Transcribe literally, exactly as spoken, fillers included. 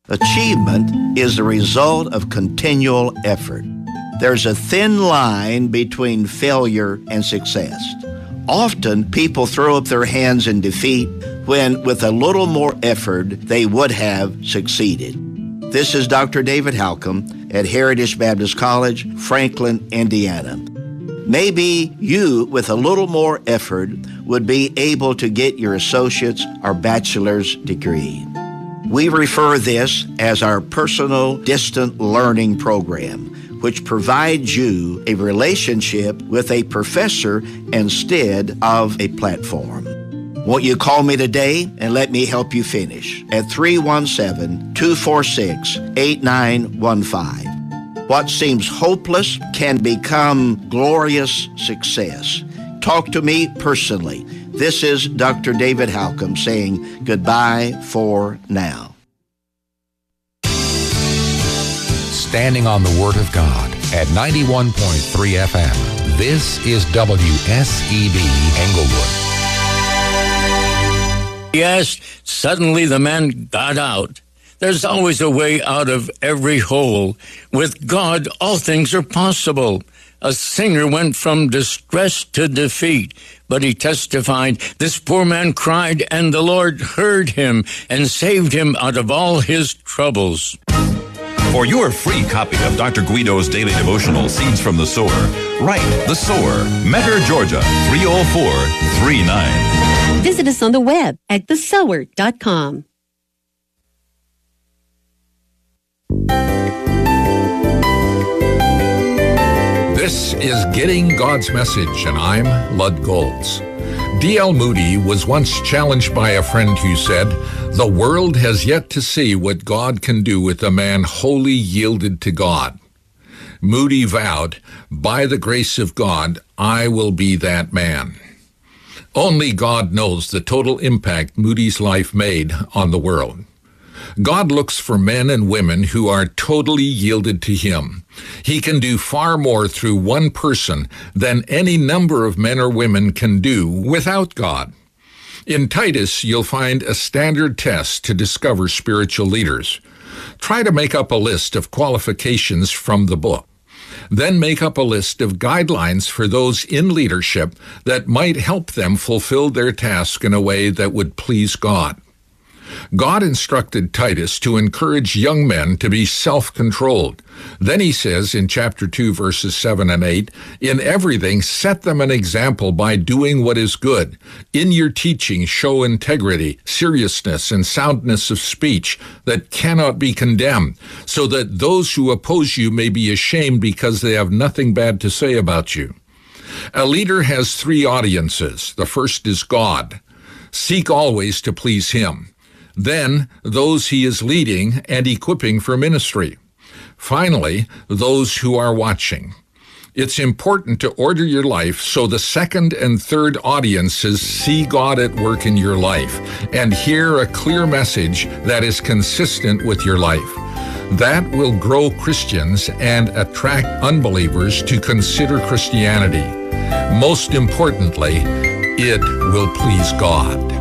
Achievement is the result of continual effort. There's a thin line between failure and success. Often, people throw up their hands in defeat when, with a little more effort, they would have succeeded. This is Doctor David Halcomb at Heritage Baptist College, Franklin, Indiana. Maybe you, with a little more effort, would be able to get your associate's or bachelor's degree. We refer this as our personal distant learning program, which provides you a relationship with a professor instead of a platform. Won't you call me today and let me help you finish at three one seven, two four six, eight nine one five. What seems hopeless can become glorious success. Talk to me personally. This is Doctor David Halcomb saying goodbye for now. Standing on the Word of God at ninety-one point three F M. This is W S E B Englewood. Yes, suddenly the man got out. There's always a way out of every hole. With God, all things are possible. A singer went from distress to defeat, but he testified, "This poor man cried, and the Lord heard him and saved him out of all his troubles." For your free copy of Doctor Guido's daily devotional, Seeds from the Sower, write The Sower, Metter, Georgia, three oh four three nine. Visit us on the web at the sower dot com. This is Getting God's Message, and I'm Lud Golds. D L Moody was once challenged by a friend who said, "The world has yet to see what God can do with a man wholly yielded to God." Moody vowed, "By the grace of God, I will be that man." Only God knows the total impact Moody's life made on the world. God looks for men and women who are totally yielded to Him. He can do far more through one person than any number of men or women can do without God. In Titus, you'll find a standard test to discover spiritual leaders. Try to make up a list of qualifications from the book. Then make up a list of guidelines for those in leadership that might help them fulfill their task in a way that would please God. God instructed Titus to encourage young men to be self-controlled. Then he says in chapter two, verses seven and eight, "In everything set them an example by doing what is good. In your teaching show integrity, seriousness, and soundness of speech that cannot be condemned, so that those who oppose you may be ashamed because they have nothing bad to say about you." A leader has three audiences. The first is God. Seek always to please Him. Then, those he is leading and equipping for ministry. Finally, those who are watching. It's important to order your life so the second and third audiences see God at work in your life and hear a clear message that is consistent with your life. That will grow Christians and attract unbelievers to consider Christianity. Most importantly, it will please God.